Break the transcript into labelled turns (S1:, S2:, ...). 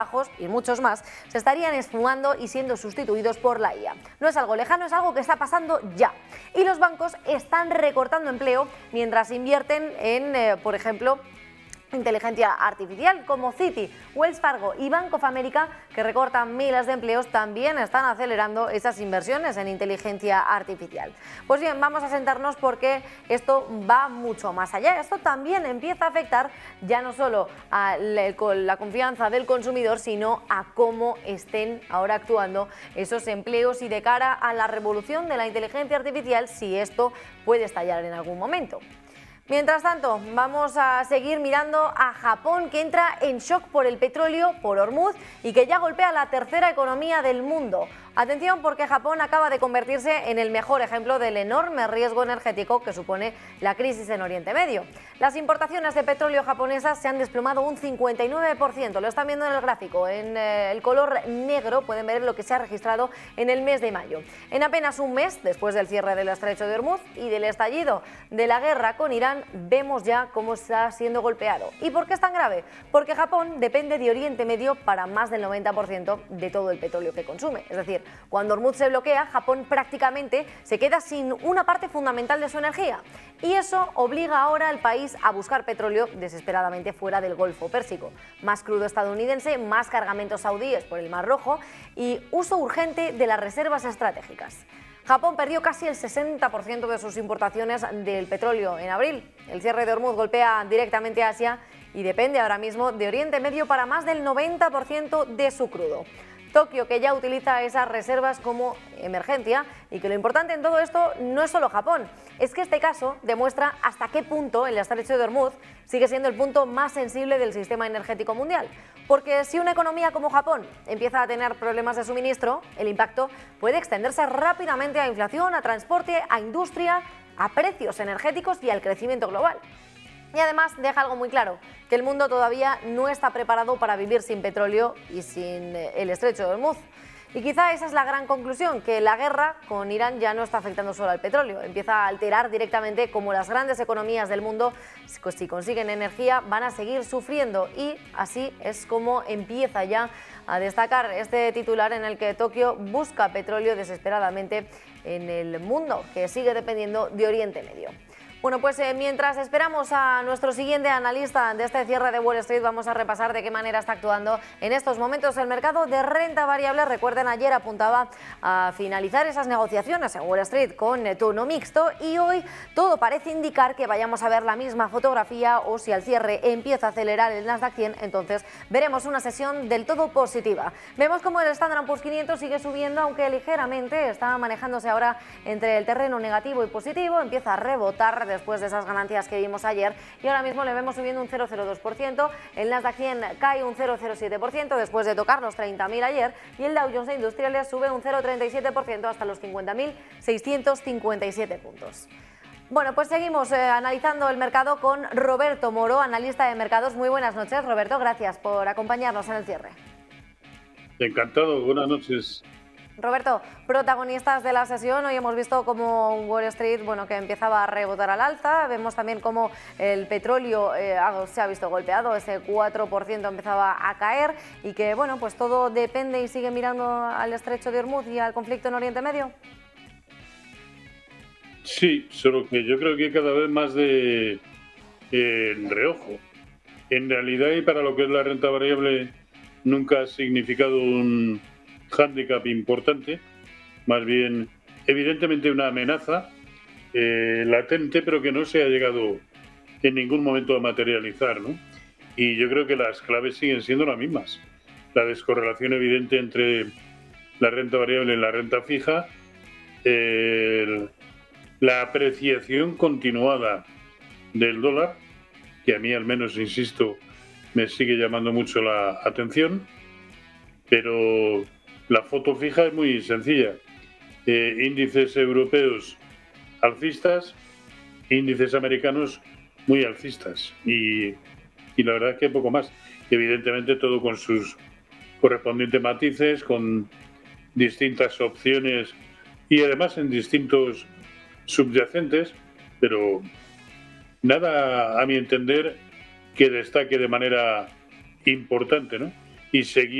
S1: y muchos más se estarían esfumando y siendo sustituidos por la IA. No es algo lejano, es algo que está pasando ya. Y los bancos están recortando empleo mientras invierten en, por ejemplo, inteligencia artificial, como Citi, Wells Fargo y Bank of America, que recortan miles de empleos, también están acelerando esas inversiones en inteligencia artificial. Pues bien, vamos a sentarnos porque esto va mucho más allá. Esto también empieza a afectar ya no solo a la confianza del consumidor, sino a cómo estén ahora actuando esos empleos y de cara a la revolución de la inteligencia artificial, si esto puede estallar en algún momento. Mientras tanto, vamos a seguir mirando a Japón, que entra en shock por el petróleo, por Hormuz, y que ya golpea la tercera economía del mundo. Atención, porque Japón acaba de convertirse en el mejor ejemplo del enorme riesgo energético que supone la crisis en Oriente Medio. Las importaciones de petróleo japonesas se han desplomado un 59%, lo están viendo en el gráfico, en el color negro pueden ver lo que se ha registrado en el mes de mayo. En apenas un mes, después del cierre del estrecho de Hormuz y del estallido de la guerra con Irán, vemos ya cómo está siendo golpeado. ¿Y por qué es tan grave? Porque Japón depende de Oriente Medio para más del 90% de todo el petróleo que consume, es decir, cuando Hormuz se bloquea, Japón prácticamente se queda sin una parte fundamental de su energía. Y eso obliga ahora al país a buscar petróleo desesperadamente fuera del Golfo Pérsico. Más crudo estadounidense, más cargamentos saudíes por el Mar Rojo y uso urgente de las reservas estratégicas. Japón perdió casi el 60% de sus importaciones del petróleo en abril. El cierre de Hormuz golpea directamente a Asia y depende ahora mismo de Oriente Medio para más del 90% de su crudo. Tokio, que ya utiliza esas reservas como emergencia, y que lo importante en todo esto no es solo Japón, es que este caso demuestra hasta qué punto el estrecho de Hormuz sigue siendo el punto más sensible del sistema energético mundial. Porque si una economía como Japón empieza a tener problemas de suministro, el impacto puede extenderse rápidamente a inflación, a transporte, a industria, a precios energéticos y al crecimiento global. Y además deja algo muy claro, que el mundo todavía no está preparado para vivir sin petróleo y sin el estrecho de Hormuz. Y quizá esa es la gran conclusión, que la guerra con Irán ya no está afectando solo al petróleo, empieza a alterar directamente cómo las grandes economías del mundo, si consiguen energía, van a seguir sufriendo. Y así es como empieza ya a destacar este titular en el que Tokio busca petróleo desesperadamente en el mundo, que sigue dependiendo de Oriente Medio. Bueno, pues mientras esperamos a nuestro siguiente analista de este cierre de Wall Street, vamos a repasar de qué manera está actuando en estos momentos el mercado de renta variable. Recuerden, ayer apuntaba a finalizar esas negociaciones en Wall Street con tono mixto y hoy todo parece indicar que vayamos a ver la misma fotografía, o si al cierre empieza a acelerar el Nasdaq 100, entonces veremos una sesión del todo positiva. Vemos como el Standard & Poor's 500 sigue subiendo, aunque ligeramente, está manejándose ahora entre el terreno negativo y positivo, empieza a rebotar después de esas ganancias que vimos ayer y ahora mismo le vemos subiendo un 0,02%, el Nasdaq 100 cae un 0,07% después de tocar los 30.000 ayer y el Dow Jones de Industriales sube un 0,37% hasta los 50.657 puntos. Bueno, pues seguimos analizando el mercado con Roberto Moro, analista de mercados. Muy buenas noches, Roberto, gracias por acompañarnos en el cierre.
S2: Encantado, buenas noches.
S1: Roberto, protagonistas de la sesión, hoy hemos visto cómo Wall Street, que empezaba a rebotar al alza, vemos también cómo el petróleo se ha visto golpeado, ese 4% empezaba a caer y que, pues todo depende y sigue mirando al estrecho de Hormuz y al conflicto en Oriente Medio.
S2: Sí, solo que yo creo que hay cada vez más de reojo. En realidad, y para lo que es la renta variable, nunca ha significado un hándicap importante, más bien evidentemente una amenaza latente, pero que no se ha llegado en ningún momento a materializar, ¿no? Y yo creo que las claves siguen siendo las mismas. La descorrelación evidente entre la renta variable y la renta fija, la apreciación continuada del dólar, que a mí al menos, insisto, me sigue llamando mucho la atención, pero la foto fija es muy sencilla. Índices europeos alcistas, índices americanos muy alcistas. Y la verdad es que poco más. Evidentemente todo con sus correspondientes matices, con distintas opciones y además en distintos subyacentes, pero nada, a mi entender, que destaque de manera importante, ¿no? y seguimos